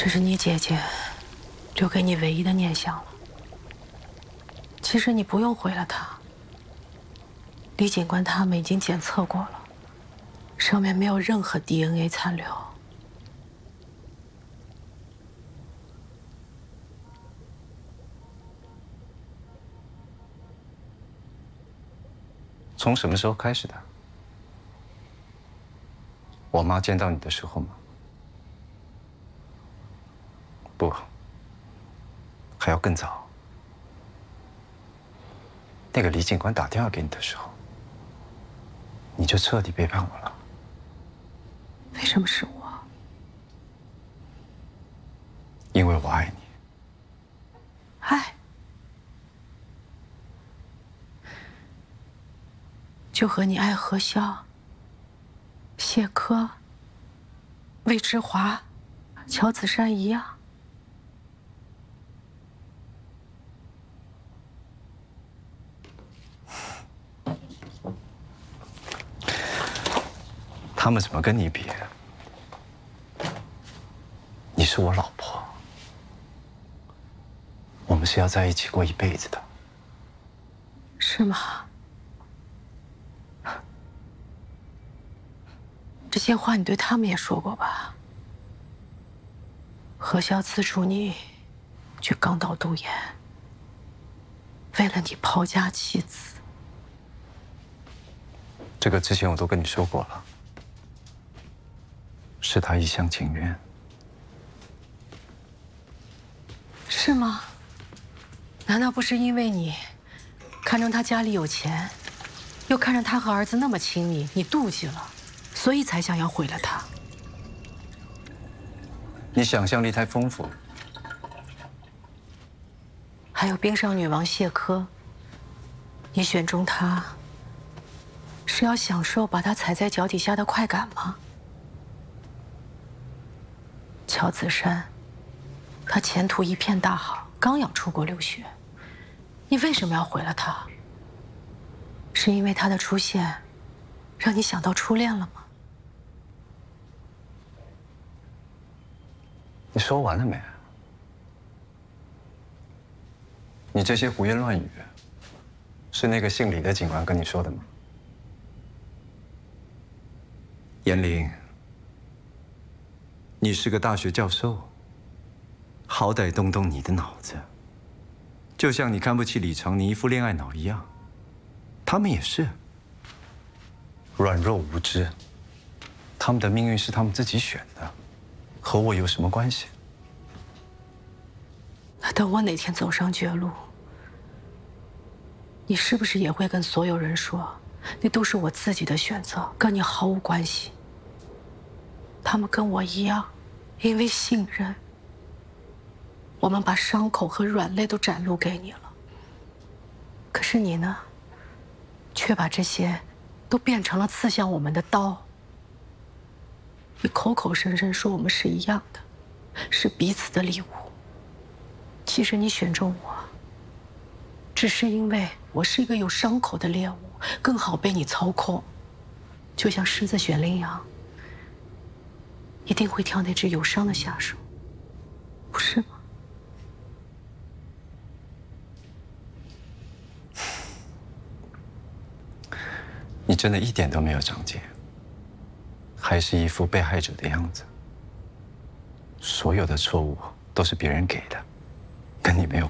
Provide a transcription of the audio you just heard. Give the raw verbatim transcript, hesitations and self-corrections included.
这是你姐姐留给你唯一的念想了。其实你不用毁了它。李警官他们已经检测过了，上面没有任何 D N A 残留。 从什么时候开始的？我妈见到你的时候吗？不，还要更早。那个李警官打电话给你的时候，你就彻底背叛我了。 为什么是我？ 因为我爱你。 爱？就和你爱何潇、谢科、魏之华、乔子珊一样。 他们怎么跟你比？你是我老婆，我们是要在一起过一辈子的。 是吗？这些话你对他们也说过吧？何潇资助你去港岛读研，为了你抛家弃子。 这个之前我都跟你说过了，是他一厢情愿。 是吗？难道不是因为你看中他家里有钱，又看着他和儿子那么亲密，你妒忌了，所以才想要毁了他？ 你想象力太丰富。 还有冰上女王谢科，你选中她，是要享受把她踩在脚底下的快感吗？乔子珊，她前途一片大好，刚要出国留学，你为什么要毁了她？是因为她的出现，让你想到初恋了吗？ 你说完了没？你这些胡言乱语，是那个姓李的警官跟你说的吗？严玲，你是个大学教授，好歹动动你的脑子。就像你看不起李长宁一副恋爱脑一样，他们也是软弱无知，他们的命运是他们自己选的。和我有什么关系？ 那等我哪天走上绝路，你是不是也会跟所有人说，那都是我自己的选择，跟你毫无关系？他们跟我一样，因为信任，我们把伤口和软肋都展露给你了。可是你呢，却把这些都变成了刺向我们的刀。你口口声声说我们是一样的，是彼此的礼物。其实你选中我，只是因为我是一个有伤口的猎物，更好被你操控。就像狮子选羚羊，一定会挑那只有伤的下手，不是吗？ 你真的一点都没有长进，还是一副被害者的样子。所有的错误都是别人给的，跟你没有